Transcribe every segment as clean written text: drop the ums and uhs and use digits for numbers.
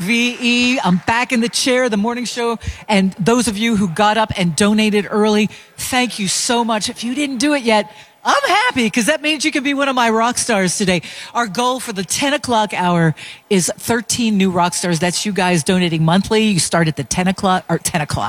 DVE. I'm back in the chair, the morning show. And those of you who got up and donated early, thank you so much. If you didn't do it yet, I'm happy because that means you can be one of my rock stars today. Our goal for the 10 o'clock hour is 13 new rock stars. That's you guys donating monthly. You start at the 10 o'clock, the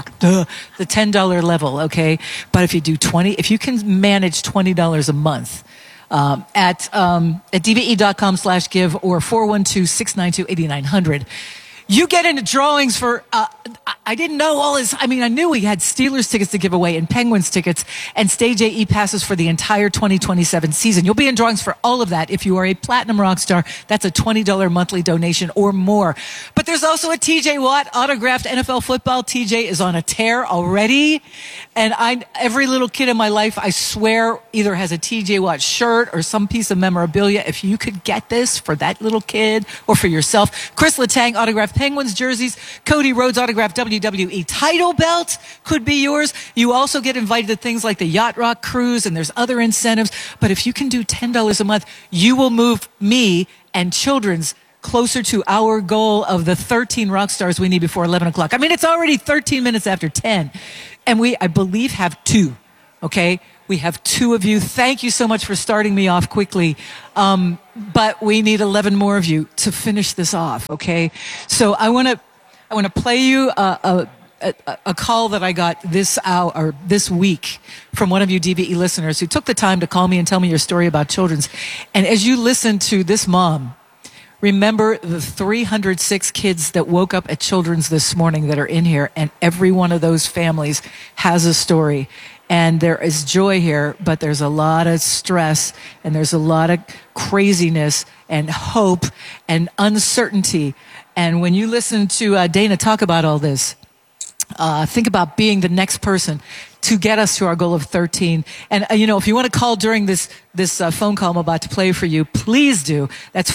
$10 level, okay? But if you do 20, if you can manage $20 a month, at dve.com/give or 412-692-8900. You get into drawings for, I didn't know all this. I mean, I knew we had Steelers tickets to give away and Penguins tickets and Stage AE passes for the entire 2027 season. You'll be in drawings for all of that. If you are a Platinum rock star, that's a $20 monthly donation or more. But there's also a TJ Watt autographed NFL football. TJ is on a tear already. And every little kid in my life, I swear, either has a TJ Watt shirt or some piece of memorabilia. If you could get this for that little kid or for yourself, Chris Letang autographed Penguins jerseys, Cody Rhodes autographed WWE title belt could be yours. You also get invited to things like the Yacht Rock Cruise, and there's other incentives. But if you can do $10 a month, you will move me and Children's closer to our goal of the 13 rock stars we need before 11 o'clock. I mean, it's already 13 minutes after 10, and we, I believe, have two. Okay? We have two of you. Thank you so much for starting me off quickly. But we need 11 more of you to finish this off, okay? So I want to play you a call that I got this hour or this week from one of you DVE listeners who took the time to call me and tell me your story about Children's. And as you listen to this mom, remember the 306 kids that woke up at Children's this morning that are in here, and every one of those families has a story. And there is joy here, but there's a lot of stress, and there's a lot of craziness and hope and uncertainty. And when you listen to Dana talk about all this, think about being the next person to get us to our goal of 13. And, if you want to call during this phone call I'm about to play for you, please do. That's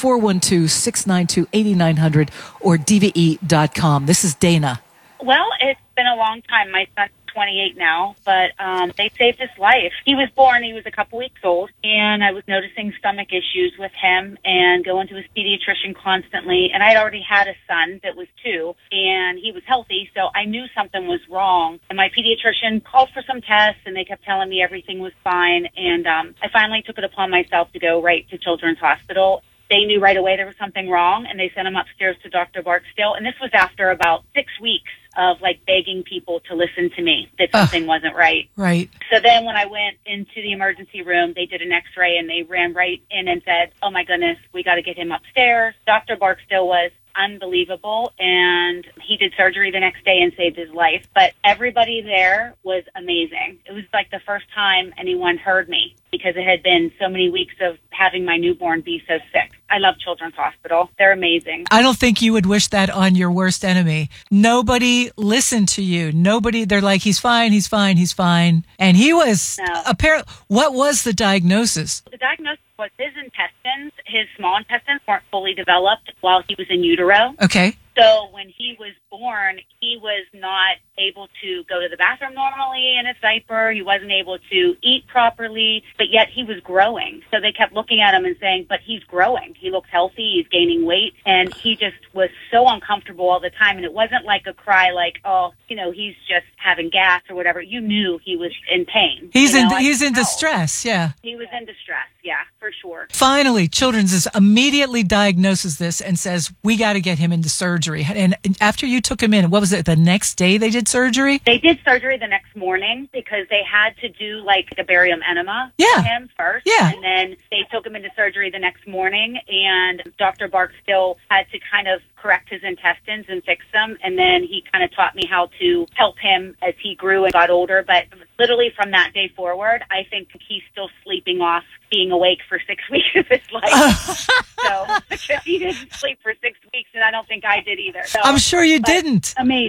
412-692-8900 or dve.com. This is Dana. Well, it's been a long time. My son's 28 now, but they saved his life. He was born, he was a couple weeks old, and I was noticing stomach issues with him and going to his pediatrician constantly. And I'd already had a son that was 2, and he was healthy, so I knew something was wrong. And my pediatrician called for some tests, and they kept telling me everything was fine. And I finally took it upon myself to go right to Children's Hospital. They knew right away there was something wrong, and they sent him upstairs to Dr. Barksdale. And this was after about 6 weeks of begging people to listen to me that something wasn't right. Right. So then when I went into the emergency room, they did an x-ray and they ran right in and said, oh my goodness, we got to get him upstairs. Dr. Barksdale was unbelievable, and he did surgery the next day and saved his life. But everybody there was amazing. It was like the first time anyone heard me, because it had been so many weeks of having my newborn be so sick. I love Children's Hospital. They're amazing. I don't think you would wish that on your worst enemy. Nobody listened to you. Nobody, they're like, he's fine, he's fine, he's fine. And he was, apparently, what was the diagnosis? The diagnosis was his intestines, his small intestines weren't fully developed while he was in utero. Okay. So when he was born, he was not able to go to the bathroom normally in his diaper. He wasn't able to eat properly, but yet he was growing. So they kept looking at him and saying, but he's growing. He looks healthy. He's gaining weight. And he just was so uncomfortable all the time. And it wasn't like a cry like, oh, he's just having gas or whatever. You knew he was in pain. He's in distress, yeah. He was in distress, yeah, for sure. Finally, Children's immediately diagnoses this and says, we got to get him into surgery. And after you took him in, what was it, the next day they did surgery? They did surgery the next morning because they had to do a barium enema for him first. Yeah. And then they took him into surgery the next morning, and Dr. Barksdale had to kind of correct his intestines and fix them. And then he kind of taught me how to help him as he grew and got older. But literally from that day forward, I think he's still sleeping off being awake for 6 weeks of his life. Because he didn't sleep for 6 weeks, and I don't think I did either. So, I'm sure you didn't. Amazing.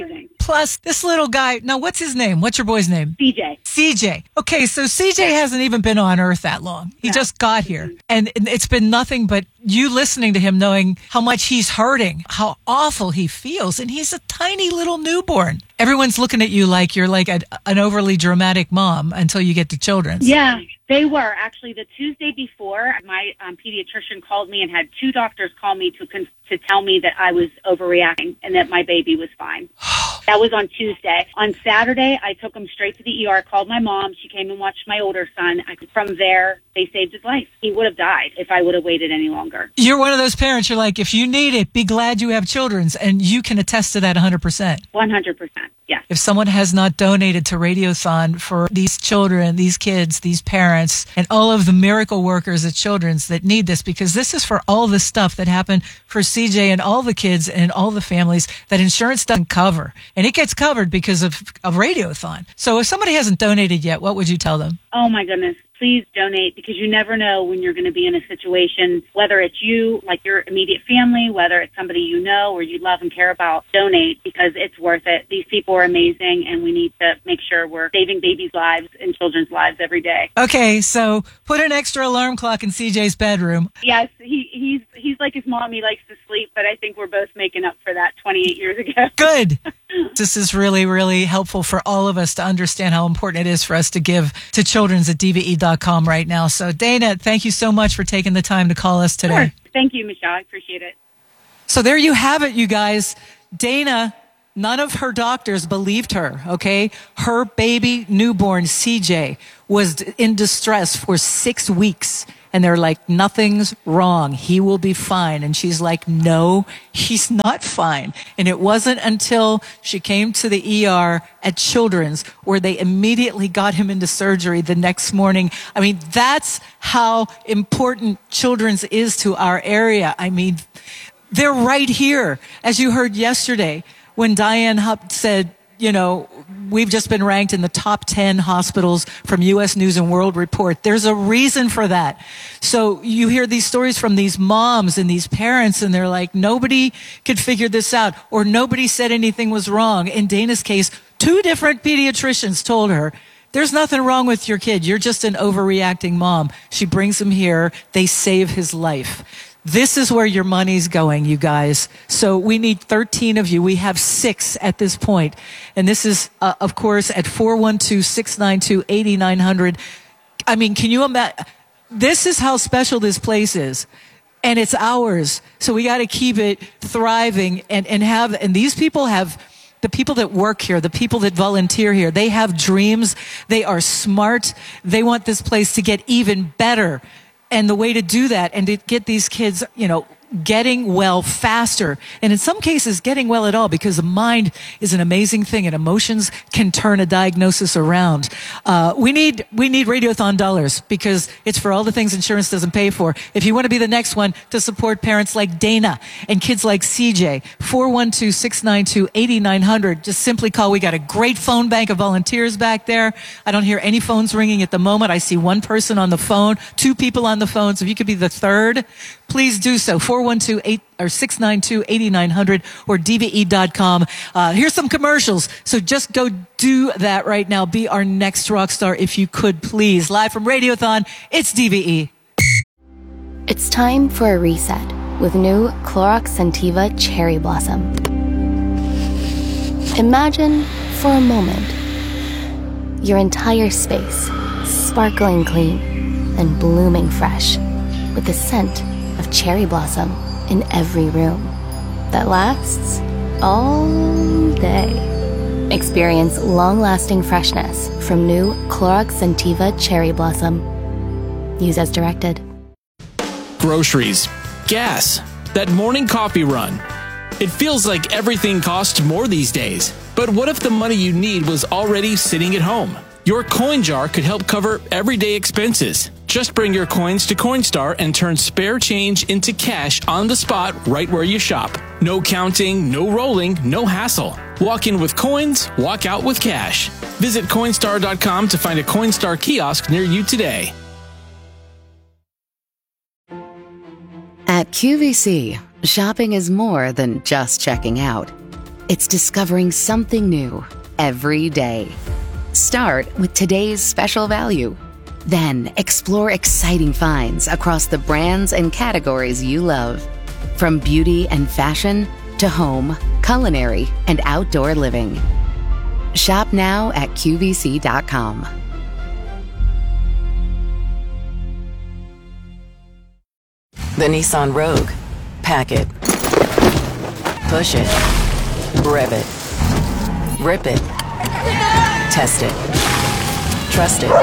Plus, this little guy, now what's his name? What's your boy's name? CJ. CJ. Okay, so CJ hasn't even been on Earth that long. He just got here. And it's been nothing but you listening to him, knowing how much he's hurting, how awful he feels. And he's a tiny little newborn. Everyone's looking at you like you're like an overly dramatic mom until you get to children's. Yeah, they were. Actually, the Tuesday before, my pediatrician called me and had two doctors call me to tell me that I was overreacting and that my baby was fine. That was on Tuesday. On Saturday, I took him straight to the ER, called my mom. She came and watched my older son. From there, they saved his life. He would have died if I would have waited any longer. You're one of those parents, you're like, if you need it, be glad you have children's. And you can attest to that 100%. 100%, yeah. If someone has not donated to Radiothon for these children, these kids, these parents, and all of the miracle workers at Children's that need this, because this is for all the stuff that happened for CJ and all the kids and all the families that insurance doesn't cover. And it gets covered because of Radiothon. So if somebody hasn't donated yet, what would you tell them? Oh, my goodness. Please donate, because you never know when you're going to be in a situation, whether it's you, like your immediate family, whether it's somebody you know or you love and care about. Donate, because it's worth it. These people are amazing, and we need to make sure we're saving babies' lives and children's lives every day. Okay, so put an extra alarm clock in CJ's bedroom. Yes, he's like his mom. He likes to sleep, but I think we're both making up for that 28 years ago. Good. This is really, really helpful for all of us to understand how important it is for us to give to children's at DVE.com right now. So, Dana, thank you so much for taking the time to call us today. Sure. Thank you, Michelle. I appreciate it. So there you have it, you guys. Dana, none of her doctors believed her, okay? Her baby newborn, CJ, was in distress for 6 weeks. And they're like, nothing's wrong. He will be fine. And she's like, no, he's not fine. And it wasn't until she came to the ER at Children's where they immediately got him into surgery the next morning. I mean, that's how important Children's is to our area. I mean, they're right here. As you heard yesterday, when Diane Hupp said, you know, we've just been ranked in the top 10 hospitals from U.S. News and World Report. There's a reason for that. So you hear these stories from these moms and these parents, and they're like, nobody could figure this out, or nobody said anything was wrong. In Dana's case, 2 different pediatricians told her, there's nothing wrong with your kid. You're just an overreacting mom. She brings him here. They save his life. This is where your money's going, you guys. So we need 13 of you. We have 6 at this point. And this is, of course, at 412-692-8900. I mean, can you imagine? This is how special this place is. And it's ours. So we got to keep it thriving and these people have, the people that work here, the people that volunteer here, they have dreams. They are smart. They want this place to get even better. And the way to do that and to get these kids, you know, getting well faster, and in some cases getting well at all, because the mind is an amazing thing and emotions can turn a diagnosis around. We need Radiothon dollars, because it's for all the things insurance doesn't pay for. If you want to be the next one to support parents like Dana and kids like CJ, 412-692-8900. Just simply call. We got a great phone bank of volunteers back there. I don't hear any phones ringing at the moment. I see 1 person on the phone, 2 people on the phone. So if you could be the third, please do so. 412-692-8900 or DVE.com. Here's some commercials. So just go do that right now. Be our next rock star if you could, please. Live from Radiothon, it's DVE. It's time for a reset with new Clorox Scentiva Cherry Blossom. Imagine for a moment your entire space sparkling clean and blooming fresh with the scent of cherry blossom in every room that lasts all day. Experience long-lasting freshness from new Clorox Scentiva Cherry Blossom. Use as directed. Groceries, gas, that morning coffee run. It feels like everything costs more these days. But what if the money you need was already sitting at home? Your coin jar could help cover everyday expenses. Just bring your coins to Coinstar and turn spare change into cash on the spot right where you shop. No counting, no rolling, no hassle. Walk in with coins, walk out with cash. Visit Coinstar.com to find a Coinstar kiosk near you today. At QVC, shopping is more than just checking out. it's discovering something new every day. Start with today's special value. Then explore exciting finds across the brands and categories you love. From beauty and fashion to home, culinary, and outdoor living. Shop now at QVC.com. The Nissan Rogue. Pack it. Push it. Rev it. Rip it. Test it. Trust it.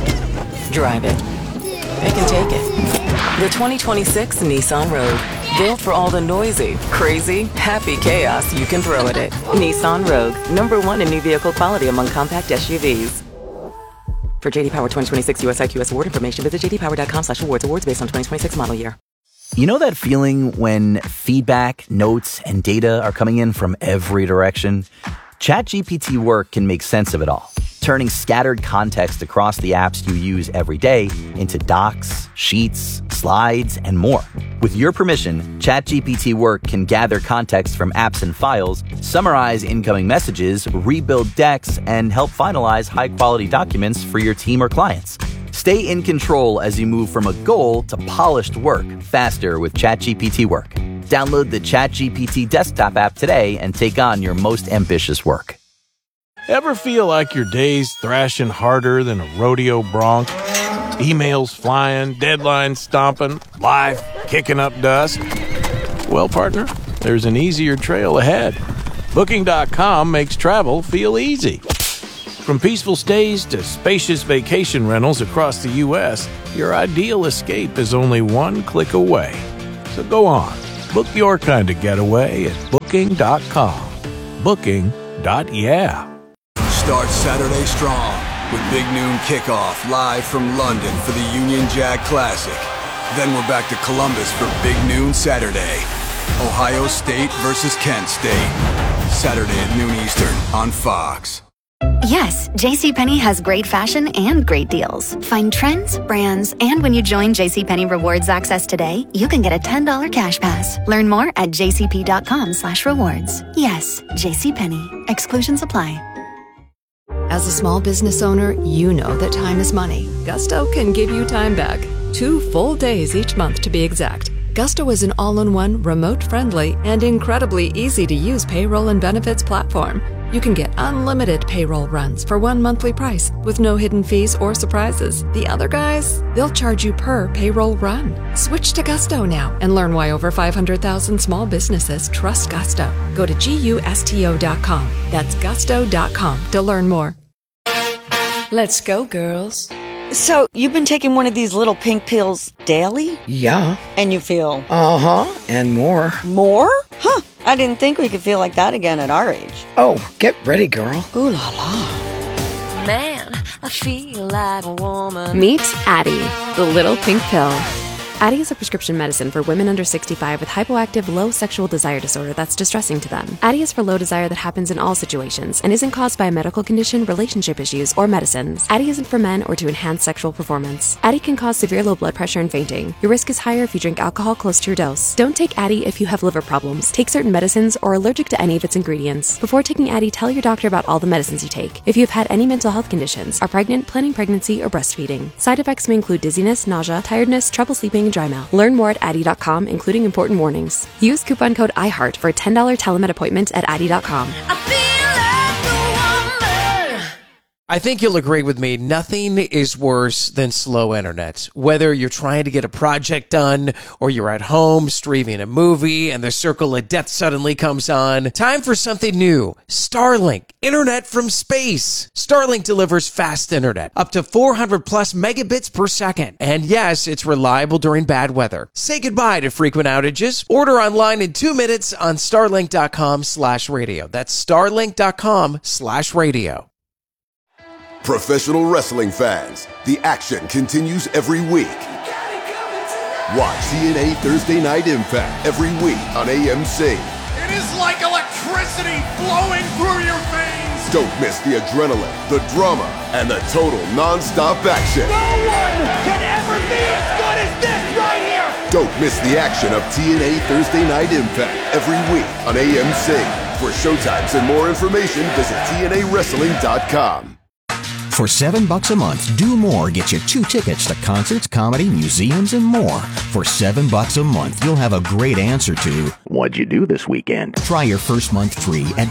Drive it. It can take it. The 2026 Nissan Rogue. Built for all the noisy, crazy, happy chaos you can throw at it. Nissan Rogue. #1 in new vehicle quality among compact SUVs. For JD Power 2026 US IQS award information, visit jdpower.com/awards. Awards based on 2026 model year. You know that feeling when feedback, notes, and data are coming in from every direction? ChatGPT Work can make sense of it all, turning scattered context across the apps you use every day into docs, sheets, slides, and more. With your permission, ChatGPT Work can gather context from apps and files, summarize incoming messages, rebuild decks, and help finalize high-quality documents for your team or clients. Stay in control as you move from a goal to polished work faster with ChatGPT Work. Download the ChatGPT desktop app today and take on your most ambitious work. Ever feel like your day's thrashing harder than a rodeo bronc? Emails flying, deadlines stomping, life kicking up dust? Well, partner, there's an easier trail ahead. Booking.com makes travel feel easy. From peaceful stays to spacious vacation rentals across the U.S., your ideal escape is only one click away. So go on, book your kind of getaway at Booking.com. Booking.yeah. Start Saturday strong with Big Noon Kickoff live from London for the Union Jack Classic. Then we're back to Columbus for Big Noon Saturday. Ohio State versus Kent State. Saturday at noon Eastern on Fox. Yes, JCPenney has great fashion and great deals. Find trends, brands, and when you join JCPenney Rewards Access today, you can get a $10 cash pass. Learn more at jcp.com/rewards. Yes, JCPenney. Exclusions apply. As a small business owner, you know that time is money. Gusto can give you time back. 2 full days each month to be exact. Gusto is an all-in-one, remote-friendly, and incredibly easy-to-use payroll and benefits platform. You can get unlimited payroll runs for one monthly price with no hidden fees or surprises. The other guys, they'll charge you per payroll run. Switch to Gusto now and learn why over 500,000 small businesses trust Gusto. Go to GUSTO.com. That's gusto.com to learn more. Let's go, girls. So, you've been taking one of these little pink pills daily? Yeah. And you feel? And more. More? Huh. I didn't think we could feel like that again at our age. Oh, get ready, girl. Ooh la la. Man, I feel like a woman. Meet Addyi, the little pink pill. Addyi is a prescription medicine for women under 65 with hypoactive low sexual desire disorder that's distressing to them. Addyi is for low desire that happens in all situations and isn't caused by a medical condition, relationship issues, or medicines. Addyi isn't for men or to enhance sexual performance. Addyi can cause severe low blood pressure and fainting. Your risk is higher if you drink alcohol close to your dose. Don't take Addyi if you have liver problems, take certain medicines, or are allergic to any of its ingredients. Before taking Addyi, tell your doctor about all the medicines you take. If you have had any mental health conditions, are pregnant, planning pregnancy, or breastfeeding. Side effects may include dizziness, nausea, tiredness, trouble sleeping, and dry mouth. Learn more at Addyi.com, including important warnings. Use coupon code IHEART for a $10 telemed appointment at Addyi.com. I think you'll agree with me, nothing is worse than slow internet. Whether you're trying to get a project done or you're at home streaming a movie and the circle of death suddenly comes on, time for something new. Starlink, internet from space. Starlink delivers fast internet, up to 400 plus megabits per second. And yes, it's reliable during bad weather. Say goodbye to frequent outages. Order online in 2 minutes on starlink.com/radio. That's starlink.com/radio. Professional wrestling fans, the action continues every week. Watch TNA Thursday Night Impact every week on AMC. It is like electricity flowing through your veins. Don't miss the adrenaline, the drama, and the total non-stop action. No one can ever be as good as this right here. Don't miss the action of TNA Thursday Night Impact every week on AMC. For showtimes and more information, visit TNAWrestling.com. For $7 a month, Do More gets you 2 tickets to concerts, comedy, museums, and more. For $7 a month, you'll have a great answer to, what'd you do this weekend? Try your first month free at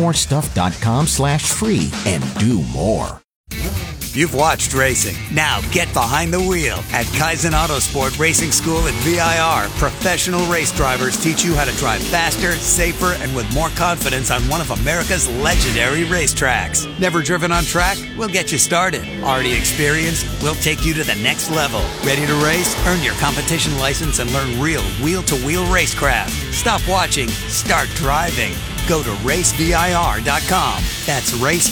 domorestuff.com/free and do more. You've watched racing. Now get behind the wheel. At Kaizen Autosport Racing School at VIR, professional race drivers teach you how to drive faster, safer, and with more confidence on one of America's legendary racetracks. Never driven on track? We'll get you started. Already experienced? We'll take you to the next level. Ready to race? Earn your competition license and learn real wheel-to-wheel racecraft. Stop watching. Start driving. Go to racevir.com. That's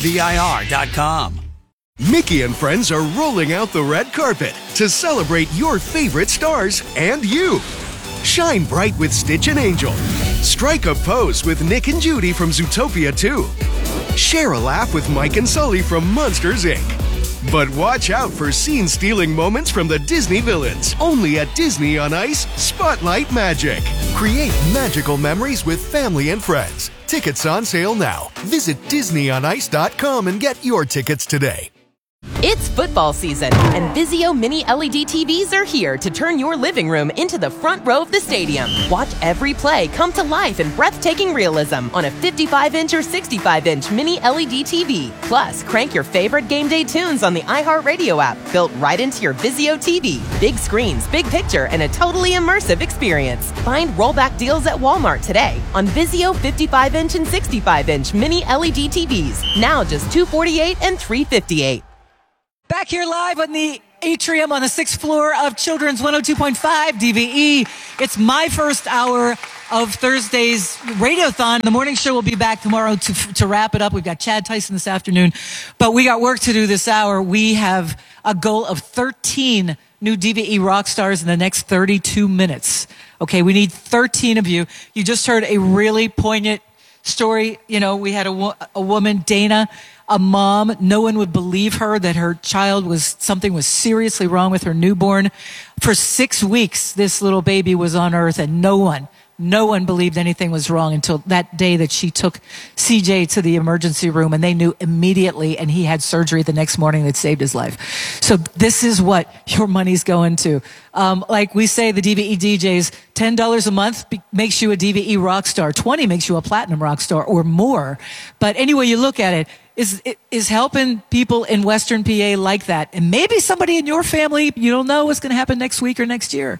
racevir.com. Mickey and friends are rolling out the red carpet to celebrate your favorite stars and you. Shine bright with Stitch and Angel. Strike a pose with Nick and Judy from Zootopia 2. Share a laugh with Mike and Sully from Monsters, Inc. But watch out for scene-stealing moments from the Disney villains. Only at Disney on Ice Spotlight Magic. Create magical memories with family and friends. Tickets on sale now. Visit DisneyOnIce.com and get your tickets today. It's football season, and Vizio Mini LED TVs are here to turn your living room into the front row of the stadium. Watch every play come to life in breathtaking realism on a 55-inch or 65-inch Mini LED TV. Plus, crank your favorite game day tunes on the iHeartRadio app, built right into your Vizio TV. Big screens, big picture, and a totally immersive experience. Find rollback deals at Walmart today on Vizio 55-inch and 65-inch Mini LED TVs. Now just $248 and $358. Back here live on the atrium on the 6th floor of Children's 102.5 DVE. It's my first hour of Thursday's Radiothon. The morning show will be back tomorrow to wrap it up. We've got Chad Tyson this afternoon, but we got work to do this hour. We have a goal of 13 new DVE rock stars in the next 32 minutes. Okay, we need 13 of you. You just heard a really poignant story. You know, we had a woman, Dana, a mom. No one would believe her that her child something was seriously wrong with her newborn. For 6 weeks, this little baby was on earth, and no one believed anything was wrong until that day that she took CJ to the emergency room, and they knew immediately, and he had surgery the next morning that saved his life. So this is what your money's going to. Like we say, the DVE DJs, $10 a month makes you a DVE rock star. $20 makes you a platinum rock star or more. But any way you look at it, is helping people in Western PA like that. And maybe somebody in your family, you don't know what's going to happen next week or next year.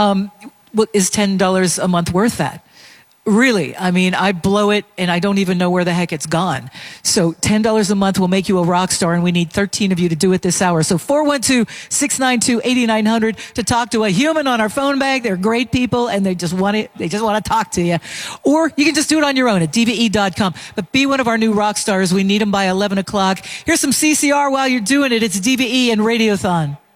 Is $10 a month worth that? Really, I mean, I blow it and I don't even know where the heck it's gone. So $10 a month will make you a rock star, and we need 13 of you to do it this hour. So 412-692-8900 to talk to a human on our phone bag. They're great people, and they just want to talk to you. Or you can just do it on your own at DVE.com. But be one of our new rock stars. We need them by 11 o'clock. Here's some CCR while you're doing it. It's DVE and Radiothon.